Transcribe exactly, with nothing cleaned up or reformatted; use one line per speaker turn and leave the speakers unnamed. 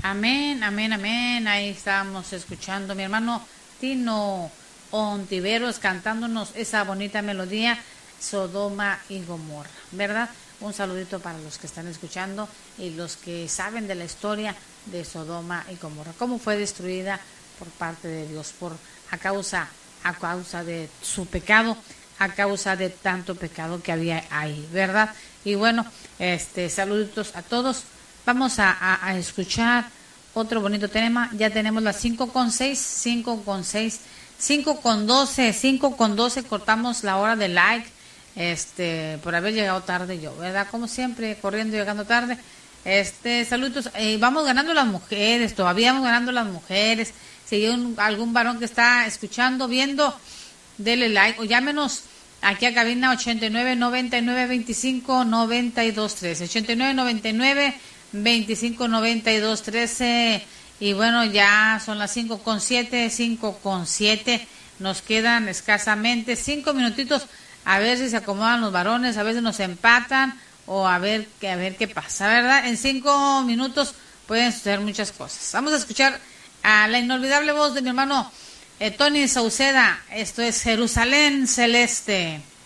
Amén, amén, amén. Ahí estábamos escuchando mi hermano Tino Ontiveros cantándonos esa bonita melodía, Sodoma y Gomorra, ¿verdad? Un saludito para los que están escuchando y los que saben de la historia de Sodoma y Gomorra, cómo fue destruida por parte de Dios, por a causa, a causa de su pecado, a causa de tanto pecado que había ahí, ¿verdad? Y bueno, este saluditos a todos. Vamos a, a, a escuchar otro bonito tema. Ya tenemos las cinco con seis, cinco con seis, cinco con doce, cinco con doce. Cortamos la hora de like, este, por haber llegado tarde yo, ¿verdad? Como siempre, corriendo y llegando tarde. Este, saludos. Eh, vamos ganando las mujeres, todavía vamos ganando las mujeres. Si hay un, algún varón que está escuchando, viendo, dele like o llámenos aquí a cabina ochenta y nueve, noventa y nueve, veinticinco, noventa y dos, trece. ochenta y nueve, noventa y nueve, veinticinco, noventa y dos, trece. Y bueno, ya son las cinco con siete, cinco con siete. Nos quedan escasamente cinco minutitos. A ver si se acomodan los varones, a ver si nos empatan o a ver, a ver qué pasa, ¿verdad? En cinco minutos pueden suceder muchas cosas. Vamos a escuchar a la inolvidable voz de mi hermano eh, Tony Sauceda. Esto es Jerusalén Celeste.